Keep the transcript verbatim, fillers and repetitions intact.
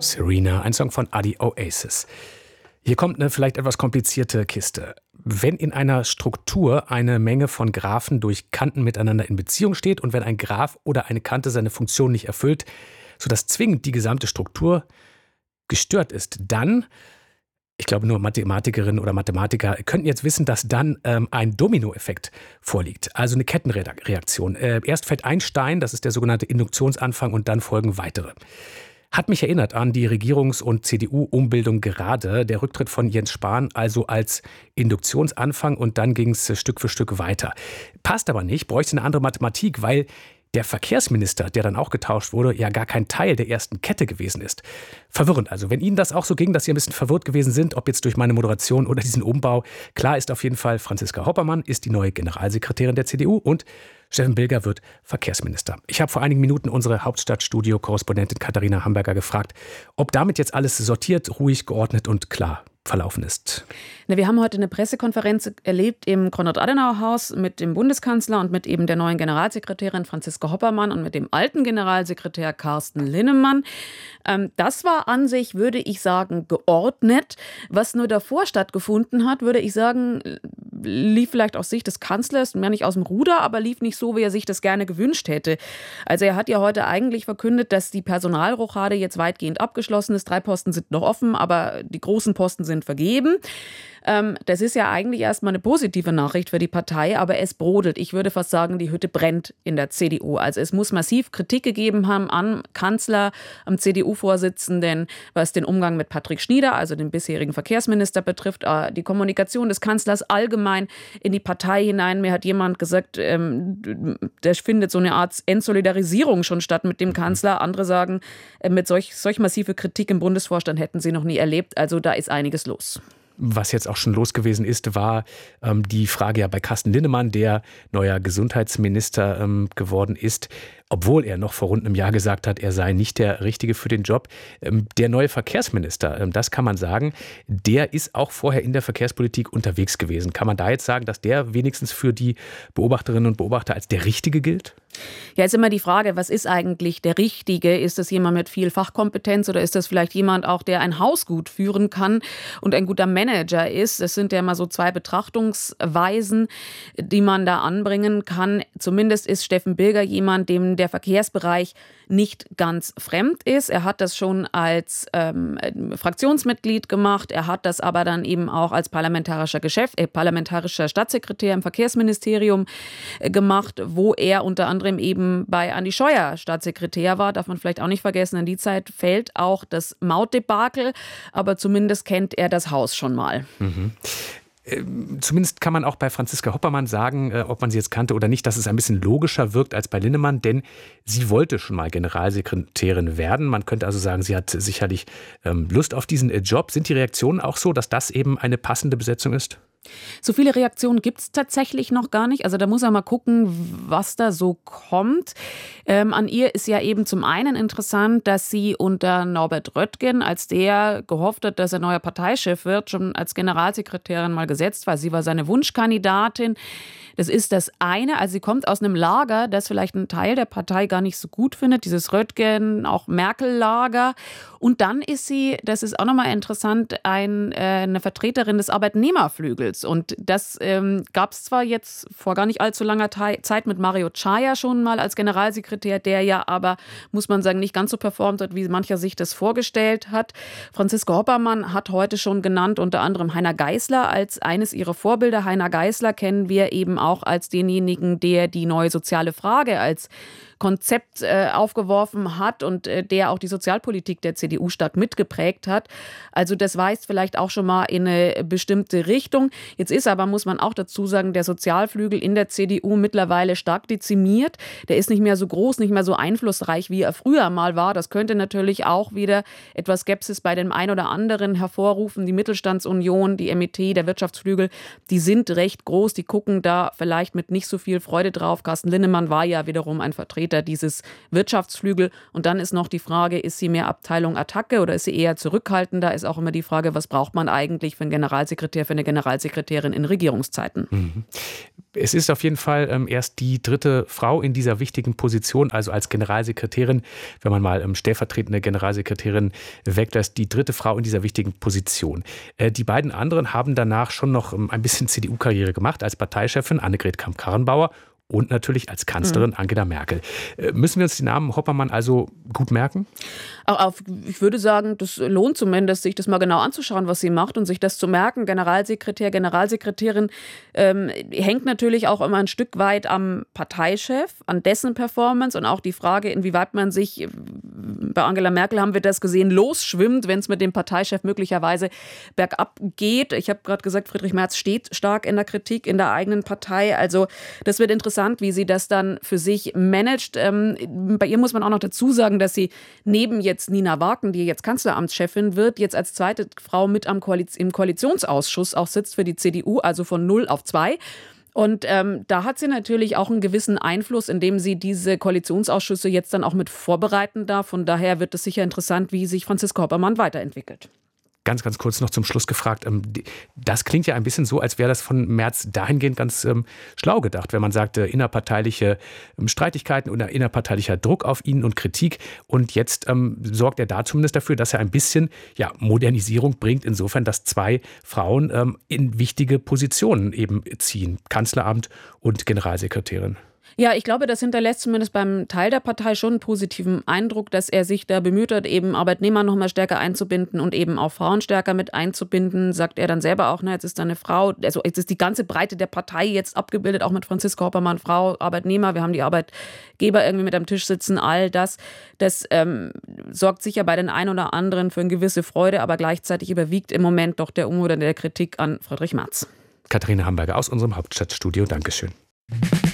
Serena, ein Song von Adi Oasis. Hier kommt eine vielleicht etwas komplizierte Kiste. Wenn in einer Struktur eine Menge von Graphen durch Kanten miteinander in Beziehung steht und wenn ein Graph oder eine Kante seine Funktion nicht erfüllt, sodass zwingend die gesamte Struktur gestört ist, dann, ich glaube nur Mathematikerinnen oder Mathematiker könnten jetzt wissen, dass dann ähm, ein Dominoeffekt vorliegt, also eine Kettenreaktion. Äh, erst fällt ein Stein, das ist der sogenannte Induktionsanfang, und dann folgen weitere. Hat mich erinnert an die Regierungs- und C D U-Umbildung gerade, der Rücktritt von Jens Spahn, also als Induktionsanfang, und dann ging es Stück für Stück weiter. Passt aber nicht, bräuchte eine andere Mathematik, weil der Verkehrsminister, der dann auch getauscht wurde, ja gar kein Teil der ersten Kette gewesen ist. Verwirrend also. Wenn Ihnen das auch so ging, dass Sie ein bisschen verwirrt gewesen sind, ob jetzt durch meine Moderation oder diesen Umbau, klar ist auf jeden Fall, Franziska Hoppermann ist die neue Generalsekretärin der C D U und Steffen Bilger wird Verkehrsminister. Ich habe vor einigen Minuten unsere Hauptstadtstudio-Korrespondentin Katharina Hamburger gefragt, ob damit jetzt alles sortiert, ruhig, geordnet und klar verlaufen ist. Na, wir haben heute eine Pressekonferenz erlebt im Konrad-Adenauer-Haus mit dem Bundeskanzler und mit eben der neuen Generalsekretärin Franziska Hoppermann und mit dem alten Generalsekretär Carsten Linnemann. Ähm, das war an sich, würde ich sagen, geordnet. Was nur davor stattgefunden hat, würde ich sagen, lief vielleicht aus Sicht des Kanzlers, mehr nicht aus dem Ruder, aber lief nicht so, wie er sich das gerne gewünscht hätte. Also er hat ja heute eigentlich verkündet, dass die Personalrochade jetzt weitgehend abgeschlossen ist. Drei Posten sind noch offen, aber die großen Posten sind vergeben. Ähm, das ist ja eigentlich erstmal eine positive Nachricht für die Partei, aber es brodelt. Ich würde fast sagen, die Hütte brennt in der C D U. Also es muss massiv Kritik gegeben haben am Kanzler, am C D U-Vorsitzenden, was den Umgang mit Patrick Schnieder, also dem bisherigen Verkehrsminister, betrifft, äh, die Kommunikation des Kanzlers allgemein in die Partei hinein. Mir hat jemand gesagt, ähm, der findet so eine Art Entsolidarisierung schon statt mit dem Kanzler. Andere sagen, äh, mit solch, solch massive Kritik im Bundesvorstand hätten sie noch nie erlebt. Also da ist einiges los. Was jetzt auch schon los gewesen ist, war ähm, die Frage ja bei Carsten Linnemann, der neuer Gesundheitsminister ähm, geworden ist, obwohl er noch vor rund einem Jahr gesagt hat, er sei nicht der Richtige für den Job. Ähm, der neue Verkehrsminister, ähm, das kann man sagen, der ist auch vorher in der Verkehrspolitik unterwegs gewesen. Kann man da jetzt sagen, dass der wenigstens für die Beobachterinnen und Beobachter als der Richtige gilt? Ja, ist immer die Frage, was ist eigentlich der Richtige? Ist das jemand mit viel Fachkompetenz oder ist das vielleicht jemand auch, der ein Haus gut führen kann und ein guter Manager ist? Das sind ja immer so zwei Betrachtungsweisen, die man da anbringen kann. Zumindest ist Steffen Bilger jemand, dem der Verkehrsbereich nicht ganz fremd ist. Er hat das schon als ähm, Fraktionsmitglied gemacht. Er hat das aber dann eben auch als parlamentarischer Geschäft, äh, parlamentarischer Staatssekretär im Verkehrsministerium äh, gemacht, wo er unter anderem eben bei Andi Scheuer Staatssekretär war. Darf man vielleicht auch nicht vergessen, in die Zeit fällt auch das Mautdebakel, aber zumindest kennt er das Haus schon mal. Mhm. Zumindest kann man auch bei Franziska Hoppermann sagen, ob man sie jetzt kannte oder nicht, dass es ein bisschen logischer wirkt als bei Linnemann, denn sie wollte schon mal Generalsekretärin werden. Man könnte also sagen, sie hat sicherlich Lust auf diesen Job. Sind die Reaktionen auch so, dass das eben eine passende Besetzung ist? So viele Reaktionen gibt es tatsächlich noch gar nicht. Also da muss er mal gucken, was da so kommt. Ähm, an ihr ist ja eben zum einen interessant, dass sie unter Norbert Röttgen, als der gehofft hat, dass er neuer Parteichef wird, schon als Generalsekretärin mal gesetzt war. Sie war seine Wunschkandidatin. Das ist das eine. Also sie kommt aus einem Lager, das vielleicht ein Teil der Partei gar nicht so gut findet. Dieses Röttgen, auch Merkel-Lager. Und dann ist sie, das ist auch nochmal interessant, ein, äh, eine Vertreterin des Arbeitnehmerflügels. Und das ähm, gab es zwar jetzt vor gar nicht allzu langer Te- Zeit mit Mario Chaya schon mal als Generalsekretär, der ja aber, muss man sagen, nicht ganz so performt hat, wie mancher sich das vorgestellt hat. Franziska Hoppermann hat heute schon genannt, unter anderem Heiner Geißler als eines ihrer Vorbilder. Heiner Geißler kennen wir eben auch als denjenigen, der die neue soziale Frage als Konzept äh, aufgeworfen hat und äh, der auch die Sozialpolitik der C D U stark mitgeprägt hat. Also das weist vielleicht auch schon mal in eine bestimmte Richtung. Jetzt ist aber, muss man auch dazu sagen, der Sozialflügel in der C D U mittlerweile stark dezimiert. Der ist nicht mehr so groß, nicht mehr so einflussreich, wie er früher mal war. Das könnte natürlich auch wieder etwas Skepsis bei dem einen oder anderen hervorrufen. Die Mittelstandsunion, die M E T, der Wirtschaftsflügel, die sind recht groß. Die gucken da vielleicht mit nicht so viel Freude drauf. Carsten Linnemann war ja wiederum ein Vertreter dieses Wirtschaftsflügel. Und dann ist noch die Frage, ist sie mehr Abteilung Attacke oder ist sie eher zurückhaltender? Ist auch immer die Frage, was braucht man eigentlich für einen Generalsekretär, für eine Generalsekretärin in Regierungszeiten? Mhm. Es ist auf jeden Fall ähm, erst die dritte Frau in dieser wichtigen Position, also als Generalsekretärin, wenn man mal ähm, stellvertretende Generalsekretärin weglässt, die dritte Frau in dieser wichtigen Position. Äh, die beiden anderen haben danach schon noch ähm, ein bisschen C D U-Karriere gemacht, als Parteichefin Annegret Kramp-Karrenbauer und natürlich als Kanzlerin Angela Merkel. Äh, müssen wir uns die Namen Hoppermann also gut merken? Auch auf, ich würde sagen, das lohnt zumindest, sich das mal genau anzuschauen, was sie macht und sich das zu merken. Generalsekretär, Generalsekretärin ähm, hängt natürlich auch immer ein Stück weit am Parteichef, an dessen Performance und auch die Frage, inwieweit man sich, bei Angela Merkel haben wir das gesehen, losschwimmt, wenn es mit dem Parteichef möglicherweise bergab geht. Ich habe gerade gesagt, Friedrich Merz steht stark in der Kritik in der eigenen Partei. Also das wird interessant, wie sie das dann für sich managt. Ähm, bei ihr muss man auch noch dazu sagen, dass sie neben jetzt Nina Wagen, die jetzt Kanzleramtschefin wird, jetzt als zweite Frau mit am Koaliz- im Koalitionsausschuss auch sitzt für die C D U, also von null auf zwei. Und ähm, da hat sie natürlich auch einen gewissen Einfluss, indem sie diese Koalitionsausschüsse jetzt dann auch mit vorbereiten darf. Von daher wird es sicher interessant, wie sich Franziska Hoppermann weiterentwickelt. Ganz, ganz kurz noch zum Schluss gefragt. Das klingt ja ein bisschen so, als wäre das von Merz dahingehend ganz ähm, schlau gedacht, wenn man sagt, äh, innerparteiliche ähm, Streitigkeiten oder innerparteilicher Druck auf ihn und Kritik. Und jetzt ähm, sorgt er da zumindest dafür, dass er ein bisschen ja, Modernisierung bringt, insofern, dass zwei Frauen ähm, in wichtige Positionen eben ziehen. Kanzleramt und Generalsekretärin. Ja, ich glaube, das hinterlässt zumindest beim Teil der Partei schon einen positiven Eindruck, dass er sich da bemüht hat, eben Arbeitnehmer noch mal stärker einzubinden und eben auch Frauen stärker mit einzubinden, sagt er dann selber auch, ne, jetzt ist da eine Frau, also jetzt ist die ganze Breite der Partei jetzt abgebildet, auch mit Franziska Hoppermann, Frau, Arbeitnehmer, wir haben die Arbeitgeber irgendwie mit am Tisch sitzen, all das, das ähm, sorgt sicher bei den einen oder anderen für eine gewisse Freude, aber gleichzeitig überwiegt im Moment doch der Unmut und der Kritik an Friedrich Merz. Katharina Hamburger aus unserem Hauptstadtstudio, Dankeschön.